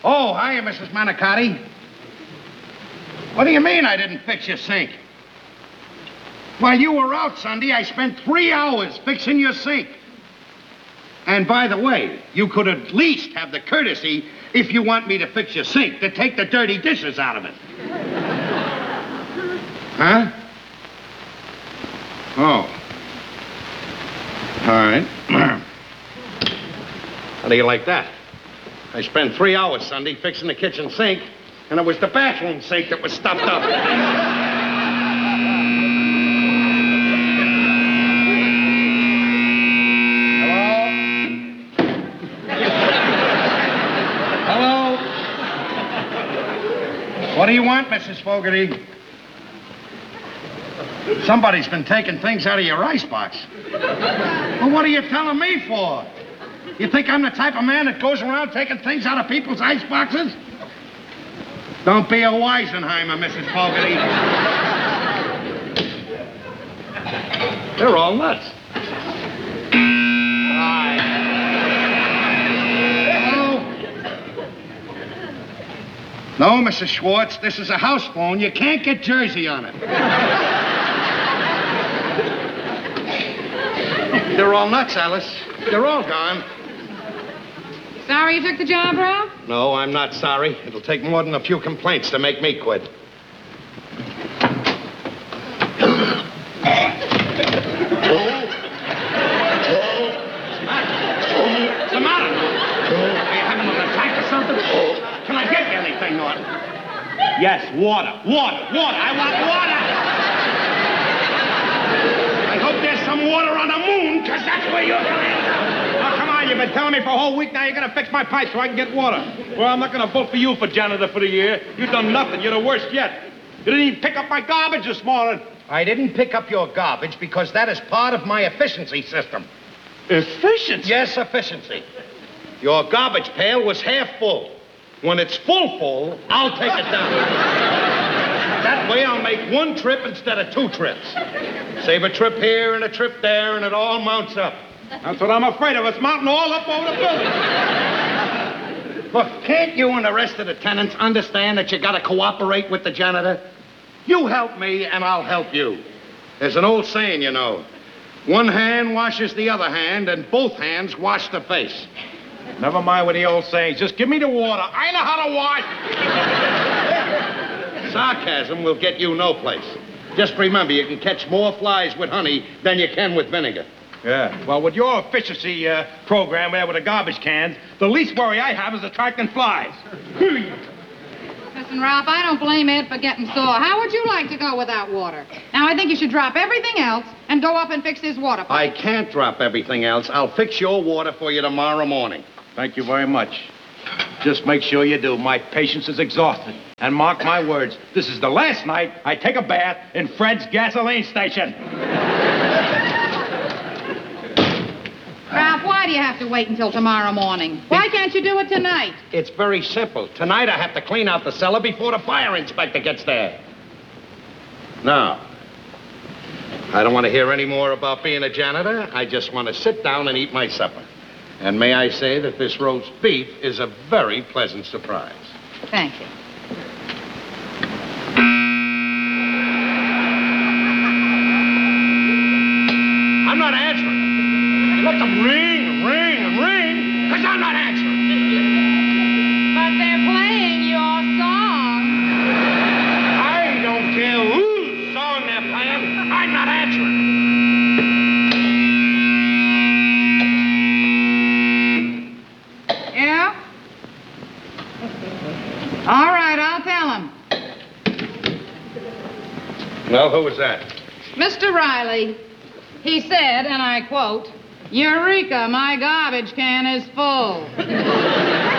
Oh, hiya, Mrs. Manicotti. What do you mean I didn't fix your sink? While you were out Sunday, I spent 3 hours fixing your sink. And by the way, you could at least have the courtesy, if you want me to fix your sink, to take the dirty dishes out of it. Huh? Oh. All right. How do you like that? I spent 3 hours Sunday fixing the kitchen sink, and it was the bathroom sink that was stuffed up. Hello? What do you want, Mrs. Fogarty? Somebody's been taking things out of your icebox. Well, what are you telling me for? You think I'm the type of man that goes around taking things out of people's iceboxes? Don't be a Weisenheimer, Mrs. Fogarty. They're all nuts. No, Mrs. Schwartz, this is a house phone. You can't get Jersey on it. They're all nuts, Alice. They're all gone. Sorry you took the job, Ralph? No, I'm not sorry. It'll take more than a few complaints to make me quit. What's the matter? Are you having an attack or something? Can I get you anything, Norton? Yes, water. I want water. I hope there's some water on the moon, because that's where you're going to end up. Oh, come on, you've been telling me for a whole week now you're going to fix my pipe so I can get water. Well, I'm not going to vote for you for janitor for the year. You've done nothing. You're the worst yet. You didn't even pick up my garbage this morning. I didn't pick up your garbage because that is part of my efficiency system. Efficiency? Yes, efficiency. Your garbage pail was half full. When it's full, I'll take it down. That way I'll make one trip instead of 2 trips. Save a trip here and a trip there, and it all mounts up. That's what I'm afraid of. It's mounting all up over the building. Look, can't you and the rest of the tenants understand that you gotta cooperate with the janitor? You help me, and I'll help you. There's an old saying, you know. One hand washes the other hand, and both hands wash the face. Never mind what the old sayings. Just give me the water. I know how to wash. Sarcasm will get you no place. Just remember, you can catch more flies with honey than you can with vinegar. Yeah. Well, with your efficiency program there with the garbage cans, the least worry I have is attracting flies. Listen, Ralph, I don't blame Ed for getting sore. How would you like to go without water? Now, I think you should drop everything else and go up and fix this water pipe. I can't drop everything else. I'll fix your water for you tomorrow morning. Thank you very much. Just make sure you do. My patience is exhausted. And mark my words, this is the last night I take a bath in Fred's gasoline station. Ralph, why do you have to wait until tomorrow morning? Why can't you do it tonight? It's very simple. Tonight I have to clean out the cellar before the fire inspector gets there. Now, I don't want to hear any more about being a janitor. I just want to sit down and eat my supper. And may I say that this roast beef is a very pleasant surprise. Thank you. I'm not answering. Let them ring, because I'm not answering. But they're playing your song. I don't care whose song they're playing. I'm not answering. Yeah? All right, I'll tell him. Well, who was that? Mr. Riley, he said, and I quote, "Eureka, my garbage can is full."